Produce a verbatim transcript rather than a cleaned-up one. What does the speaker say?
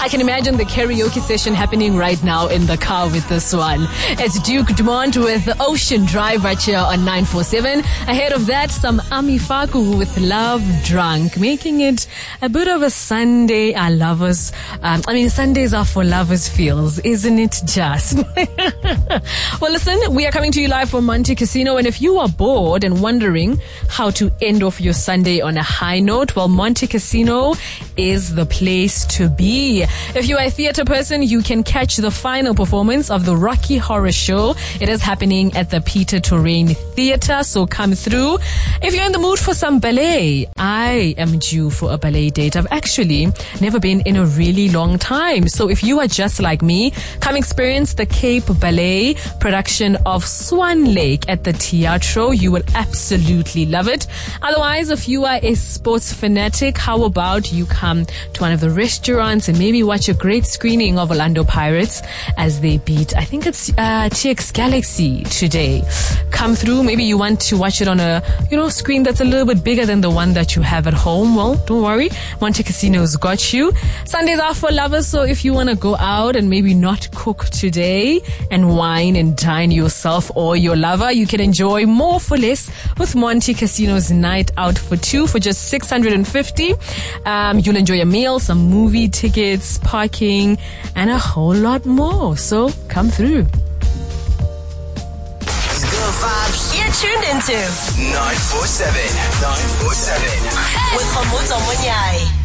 I can imagine the karaoke session happening right now in the car with this one. It's Duke Dumont with the Ocean Drive right here on nine four seven. Ahead of that, some Ami Faku with Love Drunk, making it a bit of a Sunday, our lovers. Um, I mean, Sundays are for lovers feels, isn't it just? Well, listen, we are coming to you live from Monte Casino, and if you are bored and wondering how to end off your Sunday on a high note, well, Monte Casino is the place to be. If you are a theater person, you can catch the final performance of the Rocky Horror Show. It is happening at the Peter Torraine Theater, so come through. If you're in the mood for some ballet, I am due for a ballet date. I've actually never been in a really long time. So if you are just like me, come experience the Cape Ballet production of Swan Lake at the Teatro. You will absolutely love it. Otherwise, if you are a sports fanatic, how about you come to one of the restaurants and maybe watch a great screening of Orlando Pirates as they beat, I think it's uh, T X Galaxy today. Come through. Maybe you want to watch it on a, you know, screen that's a little bit bigger than the one that you have at home. Well, don't worry. Monte Casino's got you. Sundays are for lovers, so if you want to go out and maybe not cook today and wine and dine yourself or your lover, you can enjoy more for less with Monte Casino's night out for two for just six hundred fifty. Um, you'll enjoy a meal, some movie tickets, parking, and a whole lot more. So come through. Good vibes. You're tuned into nine four seven. nine four seven. with Khomotso Munyai.